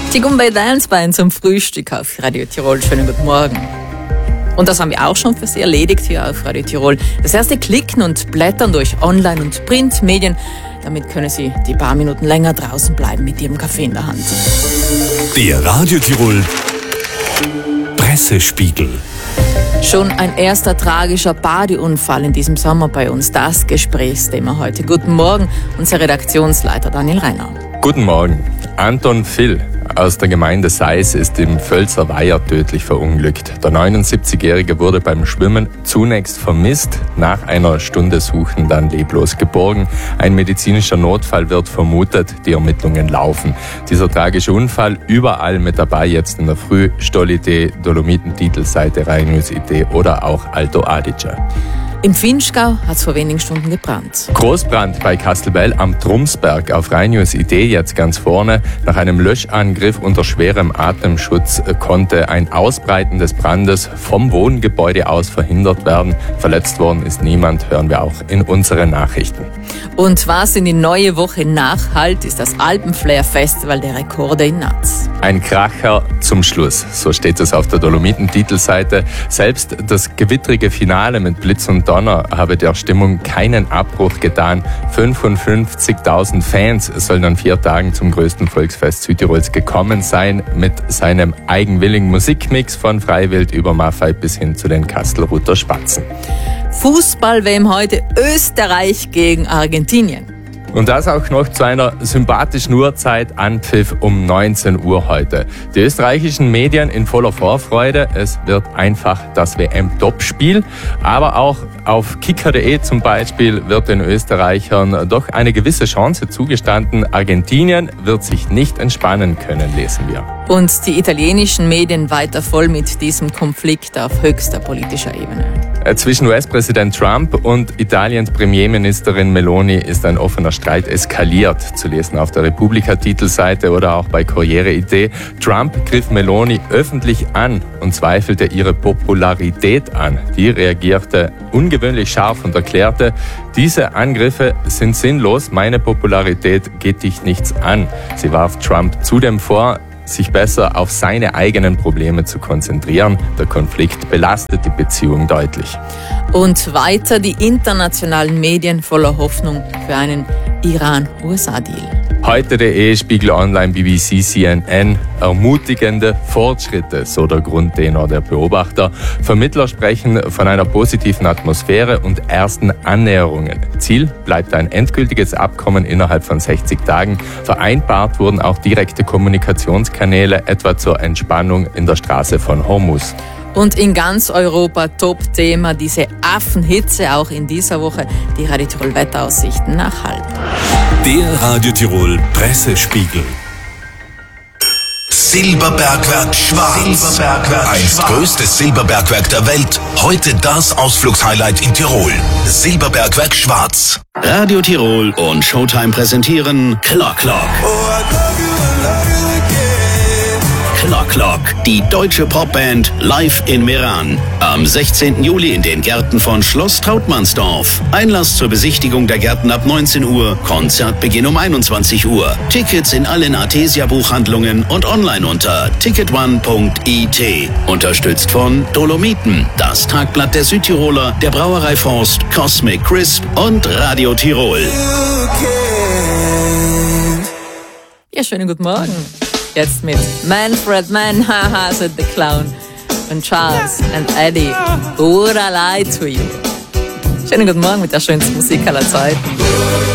Bei Danceband zum Frühstück auf Radio Tirol. Schönen guten Morgen. Und das haben wir auch schon für Sie erledigt hier auf Radio Tirol. Das erste Klicken und Blättern durch Online- und Printmedien. Damit können Sie die paar Minuten länger draußen bleiben mit Ihrem Kaffee in der Hand. Der Radio Tirol Pressespiegel. Schon ein erster tragischer Badeunfall in diesem Sommer bei uns. Das Gesprächsthema heute. Guten Morgen, unser Redaktionsleiter Daniel Reiner. Guten Morgen. Anton Vill aus der Gemeinde Seis ist im Völzer Weiher tödlich verunglückt. Der 79-Jährige wurde beim Schwimmen zunächst vermisst, nach einer Stunde Suchen dann leblos geborgen. Ein medizinischer Notfall wird vermutet, die Ermittlungen laufen. Dieser tragische Unfall überall mit dabei jetzt in der Früh. Stolli.de, Dolomiten-Titelseite, Rheinius.de oder auch Alto Adige. Im Vinschgau hat es vor wenigen Stunden gebrannt. Großbrand bei Kastelbell am Trumsberg auf Rheinius.de jetzt ganz vorne. Nach einem Löschangriff unter schwerem Atemschutz konnte ein Ausbreiten des Brandes vom Wohngebäude aus verhindert werden. Verletzt worden ist niemand, hören wir auch in unseren Nachrichten. Und was in die neue Woche nachhalt, ist das Alpenflair Festival der Rekorde in Natz. Ein Kracher zum Schluss, so steht es auf der Dolomiten-Titelseite. Selbst das gewittrige Finale mit Blitz und Donner habe der Stimmung keinen Abbruch getan. 55.000 Fans sollen an 4 Tagen zum größten Volksfest Südtirols gekommen sein, mit seinem eigenwilligen Musikmix von Freiwild über Maffei bis hin zu den Kastelruther Spatzen. Fußball-WM heute, Österreich gegen Argentinien. Und das auch noch zu einer sympathischen Uhrzeit, Anpfiff um 19 Uhr heute. Die österreichischen Medien in voller Vorfreude. Es wird einfach das WM-Topspiel. Aber auch auf kicker.de zum Beispiel wird den Österreichern doch eine gewisse Chance zugestanden. Argentinien wird sich nicht entspannen können, lesen wir. Und die italienischen Medien weiter voll mit diesem Konflikt auf höchster politischer Ebene. Zwischen US-Präsident Trump und Italiens Premierministerin Meloni ist ein offener Streit eskaliert. Zu lesen auf der Republika-Titelseite oder auch bei Corriere.it. Trump griff Meloni öffentlich an und zweifelte ihre Popularität an. Die reagierte ungewöhnlich scharf und erklärte, diese Angriffe sind sinnlos, meine Popularität geht dich nichts an. Sie warf Trump zudem vor, sich besser auf seine eigenen Probleme zu konzentrieren. Der Konflikt belastet die Beziehung deutlich. Und weiter die internationalen Medien voller Hoffnung für einen Iran-USA-Deal. Heute.de, Spiegel Online, BBC, CNN. Ermutigende Fortschritte, so der Grundtenor der Beobachter. Vermittler sprechen von einer positiven Atmosphäre und ersten Annäherungen. Ziel bleibt ein endgültiges Abkommen innerhalb von 60 Tagen. Vereinbart wurden auch direkte Kommunikationskanäle, etwa zur Entspannung in der Straße von Hormuz. Und in ganz Europa Top-Thema diese Affenhitze, auch in dieser Woche die Radio Tirol Wetteraussichten nach halb. Der Radio Tirol Pressespiegel. Silberbergwerk Schwarz. Einst größtes Silberbergwerk der Welt. Heute das Ausflugshighlight in Tirol. Silberbergwerk Schwarz. Radio Tirol und Showtime präsentieren Clock Clock. Clock Clock, die deutsche Popband live in Meran. Am 16. Juli in den Gärten von Schloss Trautmannsdorf. Einlass zur Besichtigung der Gärten ab 19 Uhr, Konzertbeginn um 21 Uhr. Tickets in allen Artesia-Buchhandlungen und online unter ticketone.it. Unterstützt von Dolomiten, das Tagblatt der Südtiroler, der Brauerei Forst, Cosmic Crisp und Radio Tirol. Ja, schönen guten Morgen. Jetzt mit Manfred Mann, haha, said the Clown, und Charles and Eddie, Would I Lie to You. Schönen guten Morgen mit der schönsten Musik aller Zeiten.